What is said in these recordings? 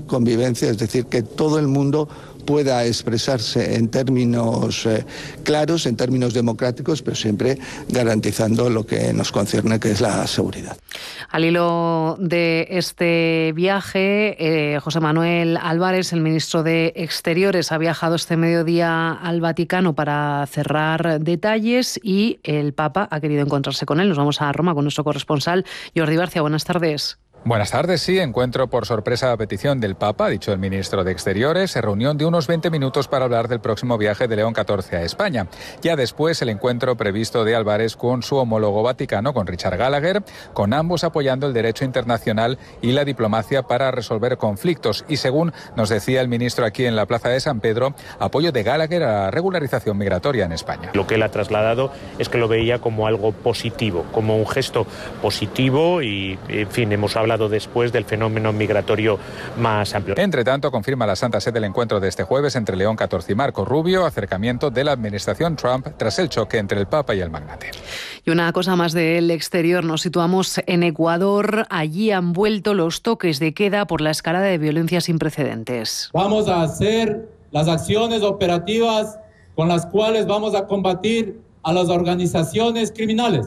convivencia, es decir, que todo el mundo pueda expresarse en términos claros, en términos democráticos, pero siempre garantizando lo que nos concierne, que es la seguridad. Al hilo de este viaje, José Manuel Álvarez, el ministro de Exteriores, ha viajado este mediodía al Vaticano para cerrar detalles y el Papa ha querido encontrarse con él. Nos vamos a Roma con nuestro corresponsal, Jordi Barcia. Buenas tardes. Buenas tardes, sí, encuentro por sorpresa a petición del Papa, ha dicho el ministro de Exteriores, reunión de unos 20 minutos para hablar del próximo viaje de León XIV a España. Ya después el encuentro previsto de Álvarez con su homólogo vaticano, con Richard Gallagher, con ambos apoyando el derecho internacional y la diplomacia para resolver conflictos. Y según nos decía el ministro aquí en la Plaza de San Pedro, apoyo de Gallagher a la regularización migratoria en España. Lo que él ha trasladado es que lo veía como algo positivo, como un gesto positivo y, en fin, hemos hablado después del fenómeno migratorio más amplio. Entre tanto, confirma la Santa Sede el encuentro de este jueves entre León XIV y Marco Rubio, acercamiento de la administración Trump tras el choque entre el Papa y el magnate. Y una cosa más del exterior, nos situamos en Ecuador. Allí han vuelto los toques de queda por la escalada de violencia sin precedentes. Vamos a hacer las acciones operativas con las cuales vamos a combatir a las organizaciones criminales.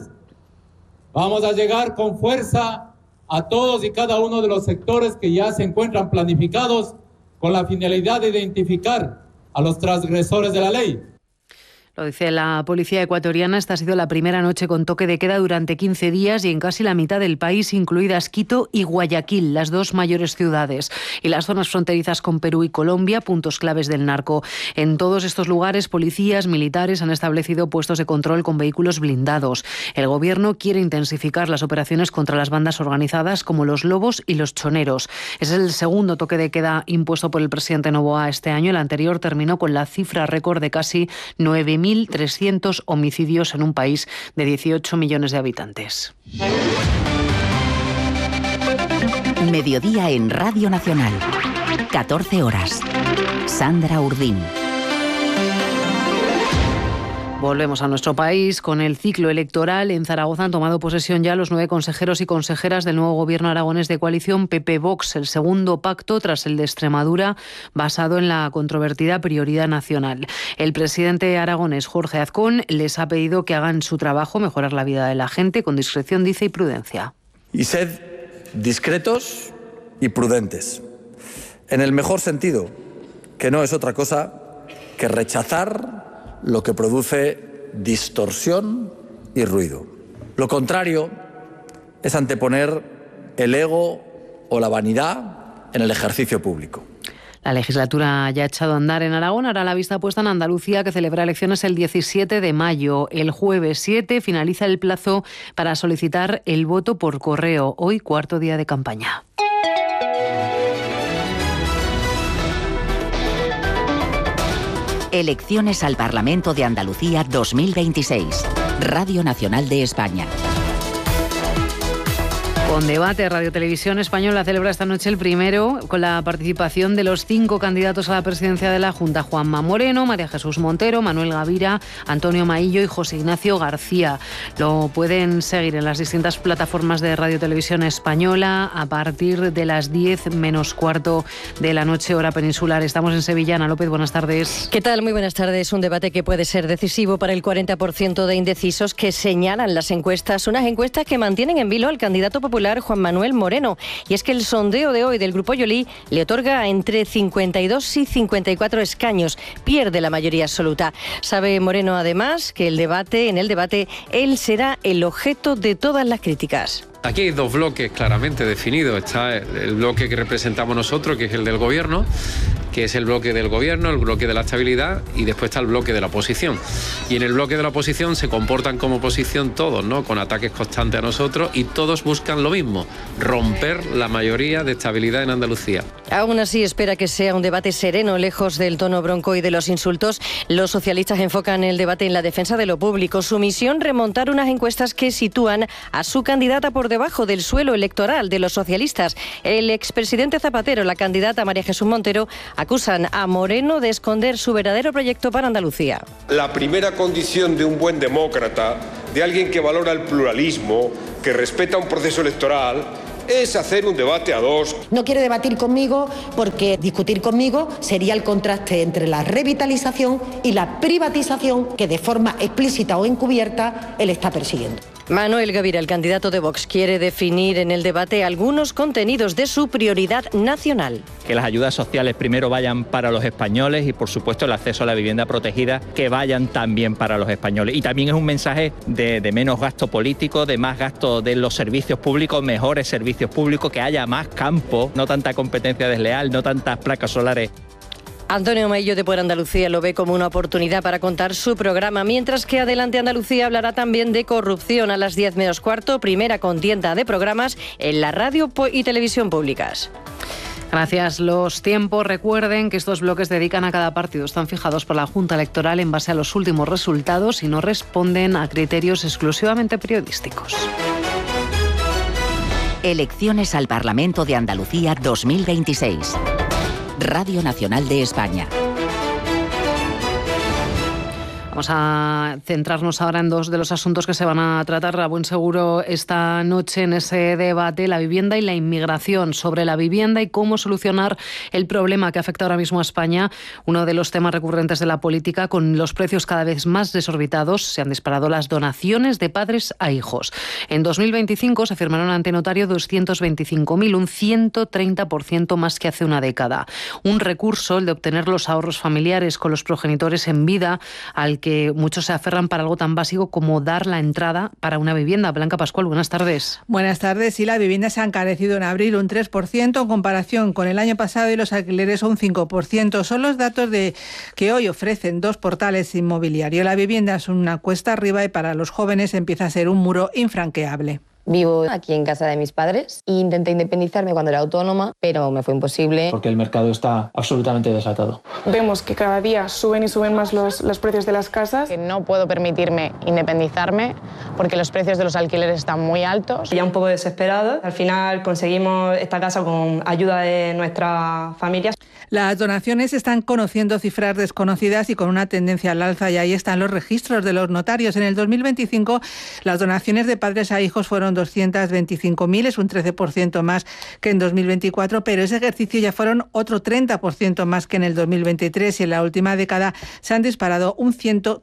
Vamos a llegar con fuerza a todos y cada uno de los sectores que ya se encuentran planificados con la finalidad de identificar a los transgresores de la ley. Lo dice la policía ecuatoriana. Esta ha sido la primera noche con toque de queda durante 15 días y en casi la mitad del país, incluidas Quito y Guayaquil, las dos mayores ciudades, y las zonas fronterizas con Perú y Colombia, puntos claves del narco. En todos estos lugares, policías, militares han establecido puestos de control con vehículos blindados. El gobierno quiere intensificar las operaciones contra las bandas organizadas como los Lobos y los Choneros. Es el segundo toque de queda impuesto por el presidente Noboa este año. El anterior terminó con la cifra récord de casi 9.300 homicidios en un país de 18 millones de habitantes. Mediodía en Radio Nacional. 14 horas. Sandra Urdín. Volvemos a nuestro país con el ciclo electoral. En Zaragoza han tomado posesión ya los 9 consejeros y consejeras del nuevo gobierno aragonés de coalición PP-Vox, el segundo pacto tras el de Extremadura, basado en la controvertida prioridad nacional. El presidente aragonés, Jorge Azcón, les ha pedido que hagan su trabajo, mejorar la vida de la gente, con discreción, dice, y prudencia. Y sed discretos y prudentes, en el mejor sentido, que no es otra cosa que rechazar lo que produce distorsión y ruido. Lo contrario es anteponer el ego o la vanidad en el ejercicio público. La legislatura ya ha echado a andar en Aragón. Ahora la vista puesta en Andalucía, que celebra elecciones el 17 de mayo. El jueves 7 finaliza el plazo para solicitar el voto por correo. Hoy, cuarto día de campaña. Elecciones al Parlamento de Andalucía 2026. Radio Nacional de España. Con debate, Radio Televisión Española celebra esta noche el primero con la participación de los 5 candidatos a la presidencia de la Junta: Juanma Moreno, María Jesús Montero, Manuel Gavira, Antonio Maillo y José Ignacio García. Lo pueden seguir en las distintas plataformas de Radio Televisión Española a partir de las 10 menos cuarto de la noche, hora peninsular. Estamos en Sevilla. Ana López, buenas tardes. ¿Qué tal? Muy buenas tardes. Un debate que puede ser decisivo para el 40% de indecisos que señalan las encuestas. Unas encuestas que mantienen en vilo al candidato popular Juan Manuel Moreno. Y es que el sondeo de hoy del Grupo Yoli le otorga entre 52 y 54 escaños. Pierde la mayoría absoluta. Sabe Moreno además que en el debate él será el objeto de todas las críticas. Aquí hay 2 bloques claramente definidos. Está el bloque que representamos nosotros, que es el del gobierno, que es el bloque del gobierno, el bloque de la estabilidad, y después está el bloque de la oposición. Y en el bloque de la oposición se comportan como oposición todos, ¿no?, con ataques constantes a nosotros, y todos buscan lo mismo: romper la mayoría de estabilidad en Andalucía. Aún así espera que sea un debate sereno, lejos del tono bronco y de los insultos. Los socialistas enfocan el debate en la defensa de lo público. Su misión, remontar unas encuestas que sitúan a su candidata por debajo del suelo electoral de los socialistas. El expresidente Zapatero, la candidata María Jesús Montero, acusan a Moreno de esconder su verdadero proyecto para Andalucía. La primera condición de un buen demócrata, de alguien que valora el pluralismo, que respeta un proceso electoral, es hacer un debate a dos. No quiere debatir conmigo porque discutir conmigo sería el contraste entre la revitalización y la privatización que de forma explícita o encubierta él está persiguiendo. Manuel Gavira, el candidato de Vox, quiere definir en el debate algunos contenidos de su prioridad nacional. Que las ayudas sociales primero vayan para los españoles y, por supuesto, el acceso a la vivienda protegida que vayan también para los españoles. Y también es un mensaje de menos gasto político, de más gasto de los servicios públicos, mejores servicios públicos, que haya más campo, no tanta competencia desleal, no tantas placas solares. Antonio Maillo de Por Andalucía lo ve como una oportunidad para contar su programa, mientras que Adelante Andalucía hablará también de corrupción a las 10 menos cuarto, primera contienda de programas en la radio y televisión públicas. Gracias. Los tiempos, recuerden que estos bloques dedican a cada partido. Están fijados por la Junta Electoral en base a los últimos resultados y no responden a criterios exclusivamente periodísticos. Elecciones al Parlamento de Andalucía 2026. Radio Nacional de España. Vamos a centrarnos ahora en dos de los asuntos que se van a tratar a buen seguro esta noche en ese debate, la vivienda y la inmigración. Sobre la vivienda y cómo solucionar el problema que afecta ahora mismo a España, uno de los temas recurrentes de la política, con los precios cada vez más desorbitados, se han disparado las donaciones de padres a hijos. En 2025 se firmaron ante notario 225.000, un 130% más que hace una década. Un recurso, el de obtener los ahorros familiares con los progenitores en vida, al que muchos se aferran para algo tan básico como dar la entrada para una vivienda. Blanca Pascual, buenas tardes. Buenas tardes. Sí, la vivienda se ha encarecido en abril un 3% en comparación con el año pasado y los alquileres un 5%. Son los datos que hoy ofrecen dos portales inmobiliarios. La vivienda es una cuesta arriba y para los jóvenes empieza a ser un muro infranqueable. Vivo aquí en casa de mis padres e intenté independizarme cuando era autónoma, pero me fue imposible. Porque el mercado está absolutamente desatado. Vemos que cada día suben y suben más los precios de las casas. Que no puedo permitirme independizarme porque los precios de los alquileres están muy altos. Ya un poco desesperado. Al final conseguimos esta casa con ayuda de nuestras familias. Las donaciones están conociendo cifras desconocidas y con una tendencia al alza, y ahí están los registros de los notarios. En el 2025 las donaciones de padres a hijos fueron 225.000, es un 13% más que en 2024, pero ese ejercicio ya fueron otro 30% más que en el 2023 y en la última década se han disparado un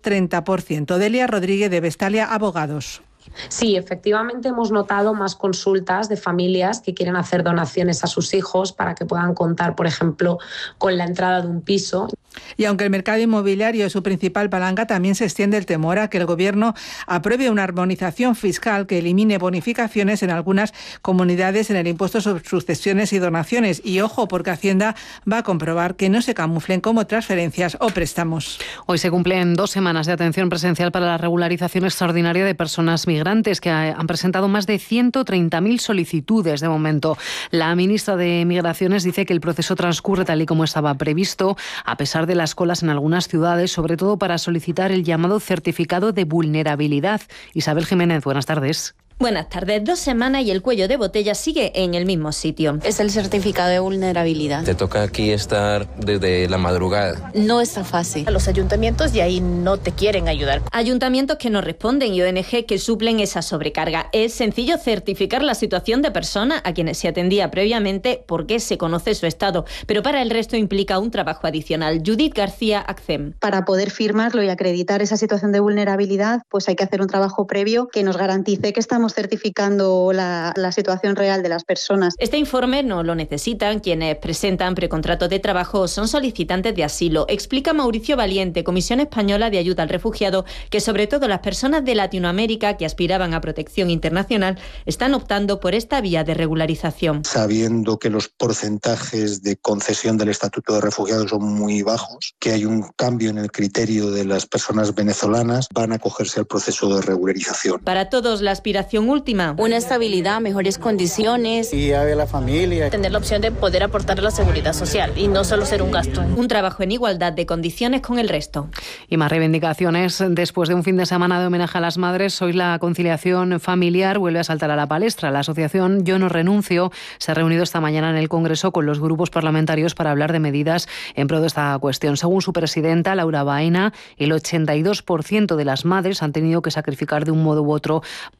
130%. Delia Rodríguez de Vestalia Abogados. Sí, efectivamente hemos notado más consultas de familias que quieren hacer donaciones a sus hijos para que puedan contar, por ejemplo, con la entrada de un piso. Y aunque el mercado inmobiliario es su principal palanca, también se extiende el temor a que el Gobierno apruebe una armonización fiscal que elimine bonificaciones en algunas comunidades en el impuesto sobre sucesiones y donaciones. Y ojo, porque Hacienda va a comprobar que no se camuflen como transferencias o préstamos. Hoy se cumplen 2 semanas de atención presencial para la regularización extraordinaria de personas migrantes, que han presentado más de 130.000 solicitudes de momento. La ministra de Migraciones dice que el proceso transcurre tal y como estaba previsto, a pesar de las colas en algunas ciudades, sobre todo para solicitar el llamado certificado de vulnerabilidad. Isabel Jiménez, buenas tardes. Buenas tardes. 2 semanas y el cuello de botella sigue en el mismo sitio. Es el certificado de vulnerabilidad. Te toca aquí estar desde la madrugada. No está fácil. Los ayuntamientos de ahí no te quieren ayudar. Ayuntamientos que no responden y ONG que suplen esa sobrecarga. Es sencillo certificar la situación de personas a quienes se atendía previamente porque se conoce su estado, pero para el resto implica un trabajo adicional. Judith García, ACCEM. Para poder firmarlo y acreditar esa situación de vulnerabilidad, pues hay que hacer un trabajo previo que nos garantice que estamos certificando la situación real de las personas. Este informe no lo necesitan quienes presentan precontratos de trabajo o son solicitantes de asilo. Explica Mauricio Valiente, Comisión Española de Ayuda al Refugiado, que sobre todo las personas de Latinoamérica que aspiraban a protección internacional están optando por esta vía de regularización. Sabiendo que los porcentajes de concesión del Estatuto de Refugiados son muy bajos, que hay un cambio en el criterio de las personas venezolanas, van a acogerse al proceso de regularización. Para todos, la aspiración última. Una estabilidad, mejores condiciones. Y a la familia. Tener la opción de poder aportar a la seguridad social y no solo ser un gasto. Un trabajo en igualdad de condiciones con el resto. Y más reivindicaciones. Después de un fin de semana de homenaje a las madres, hoy la conciliación familiar vuelve a saltar a la palestra. La asociación Yo No Renuncio se ha reunido esta mañana en el Congreso con los grupos parlamentarios para hablar de medidas en pro de esta cuestión. Según su presidenta, Laura Baena, el 82% de las madres han tenido que sacrificar de un modo u otro partes de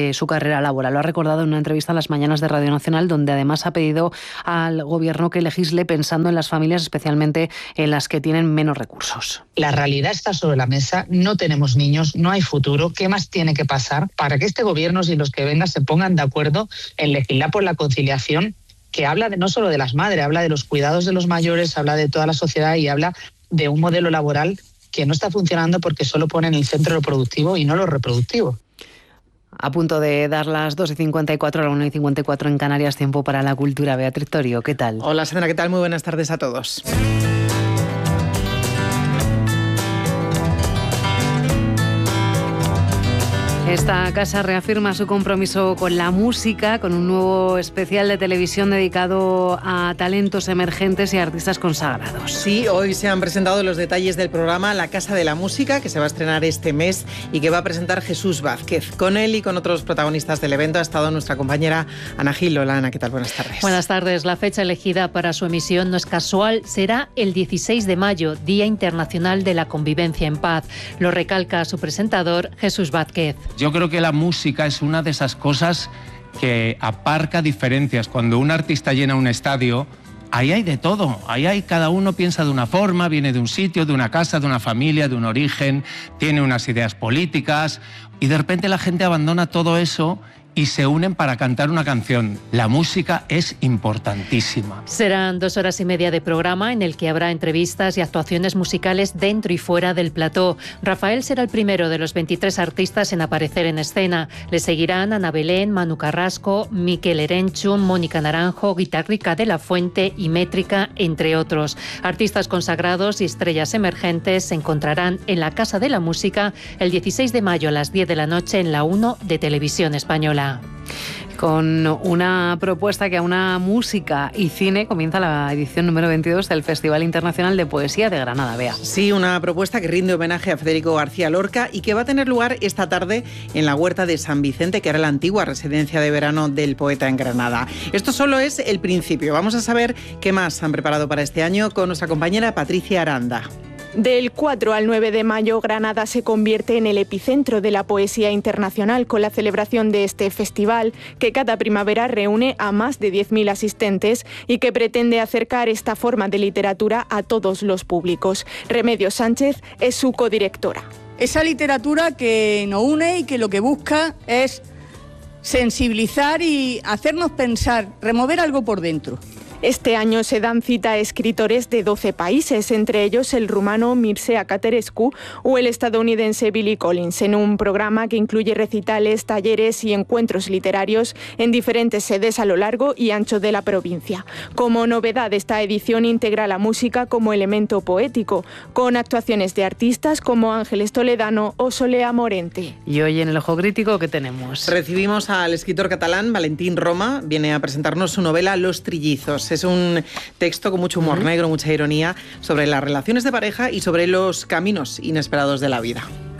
de su carrera laboral. Lo ha recordado en una entrevista en Las Mañanas de Radio Nacional, donde además ha pedido al Gobierno que legisle pensando en las familias, especialmente en las que tienen menos recursos. La realidad está sobre la mesa, no tenemos niños, no hay futuro. ¿Qué más tiene que pasar para que este Gobierno y los que vengan se pongan de acuerdo en legislar por la conciliación, que habla no solo de las madres, habla de los cuidados de los mayores, habla de toda la sociedad y habla de un modelo laboral que no está funcionando porque solo pone en el centro lo productivo y no lo reproductivo? A punto de dar las 2:54, a la 1:54 en Canarias, tiempo para la cultura. Beatriz Torio, ¿qué tal? Hola Sandra, ¿qué tal? Muy buenas tardes a todos. Esta casa reafirma su compromiso con la música, con un nuevo especial de televisión dedicado a talentos emergentes y artistas consagrados. Sí, hoy se han presentado los detalles del programa La Casa de la Música, que se va a estrenar este mes y que va a presentar Jesús Vázquez. Con él y con otros protagonistas del evento ha estado nuestra compañera Ana Gil. Hola Ana, ¿qué tal? Buenas tardes. Buenas tardes. La fecha elegida para su emisión no es casual, será el 16 de mayo, Día Internacional de la Convivencia en Paz. Lo recalca su presentador, Jesús Vázquez. Yo creo que la música es una de esas cosas que aparca diferencias. Cuando un artista llena un estadio, ahí hay de todo. Ahí hay, cada uno piensa de una forma, viene de un sitio, de una casa, de una familia, de un origen, tiene unas ideas políticas y de repente la gente abandona todo eso y se unen para cantar una canción. La música es importantísima. Serán 2 horas y media de programa en el que habrá entrevistas y actuaciones musicales dentro y fuera del plató. Rafael será el primero de los 23 artistas en aparecer en escena. Le seguirán Ana Belén, Manu Carrasco, Mikel Erenchun, Mónica Naranjo, Guitarrica de la Fuente y Métrica, entre otros. Artistas consagrados y estrellas emergentes se encontrarán en la Casa de la Música el 16 de mayo a las 10 de la noche en la 1 de Televisión Española. Con una propuesta que aúna música y cine, comienza la edición número 22 del Festival Internacional de Poesía de Granada. Bea. Sí, una propuesta que rinde homenaje a Federico García Lorca y que va a tener lugar esta tarde en la Huerta de San Vicente, que era la antigua residencia de verano del poeta en Granada. Esto solo es el principio. Vamos a saber qué más han preparado para este año con nuestra compañera Patricia Aranda. Del 4 al 9 de mayo, Granada se convierte en el epicentro de la poesía internacional con la celebración de este festival, que cada primavera reúne a más de 10.000 asistentes y que pretende acercar esta forma de literatura a todos los públicos. Remedios Sánchez es su codirectora. Esa literatura que nos une y que lo que busca es sensibilizar y hacernos pensar, remover algo por dentro. Este año se dan cita a escritores de 12 países, entre ellos el rumano Mircea Caterescu o el estadounidense Billy Collins, en un programa que incluye recitales, talleres y encuentros literarios en diferentes sedes a lo largo y ancho de la provincia. Como novedad, esta edición integra la música como elemento poético, con actuaciones de artistas como Ángeles Toledano o Solea Morente. Y hoy en el Ojo Crítico, ¿qué tenemos? Recibimos al escritor catalán Valentín Roma, viene a presentarnos su novela Los Trillizos. Es un texto con mucho humor negro, mucha ironía sobre las relaciones de pareja y sobre los caminos inesperados de la vida.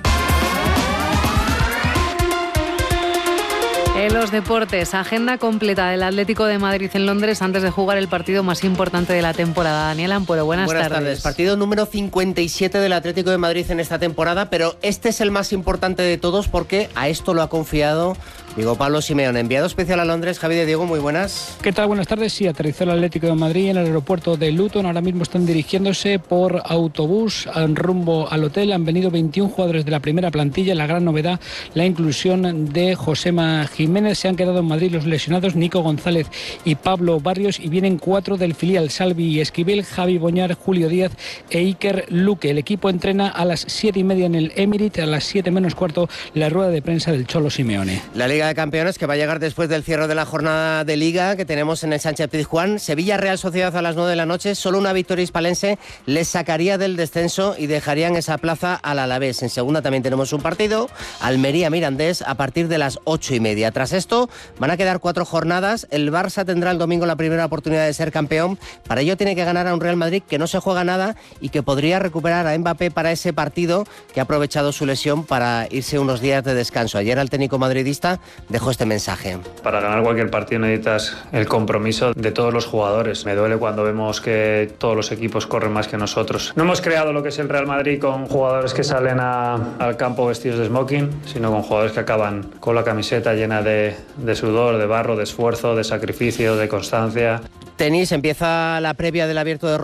En los deportes, agenda completa del Atlético de Madrid en Londres antes de jugar el partido más importante de la temporada. Daniel Ampuero, buenas tardes. Partido número 57 del Atlético de Madrid en esta temporada, pero este es el más importante de todos porque a esto lo ha confiado Diego Pablo Simeone, enviado especial a Londres. Javi de Diego, muy buenas. ¿Qué tal? Buenas tardes. Sí, aterrizó el Atlético de Madrid en el aeropuerto de Luton. Ahora mismo están dirigiéndose por autobús rumbo al hotel. Han venido 21 jugadores de la primera plantilla. La gran novedad, la inclusión de Josema Jiménez. Se han quedado en Madrid los lesionados Nico González y Pablo Barrios, y vienen 4 del filial: Salvi Esquivel, Javi Boñar, Julio Díaz e Iker Luque. El equipo entrena a las 7:30 en el Emirates, a las 7 menos cuarto la rueda de prensa del Cholo Simeone. La Liga de Campeones, que va a llegar después del cierre de la jornada de Liga que tenemos en el Sánchez Pizjuán. Sevilla Real Sociedad a las 9 de la noche. Solo una victoria hispalense les sacaría del descenso y dejarían esa plaza al Alavés. En segunda también tenemos un partido, Almería Mirandés, a partir de las 8:30. Tras Tras esto, van a quedar 4 jornadas. El Barça tendrá el domingo la primera oportunidad de ser campeón. Para ello tiene que ganar a un Real Madrid que no se juega nada y que podría recuperar a Mbappé para ese partido, que ha aprovechado su lesión para irse unos días de descanso. Ayer el técnico madridista dejó este mensaje. Para ganar cualquier partido necesitas el compromiso de todos los jugadores. Me duele cuando vemos que todos los equipos corren más que nosotros. No hemos creado lo que es el Real Madrid con jugadores que salen al campo vestidos de smoking, sino con jugadores que acaban con la camiseta llena de sudor, de barro, de esfuerzo, de sacrificio, de constancia. Tenis, empieza la previa del Abierto de